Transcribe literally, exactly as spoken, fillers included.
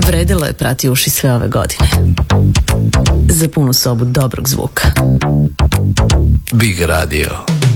Vredelo je prati uši sve ove godine. Za punu sobu dobrog zvuka. Big Radio.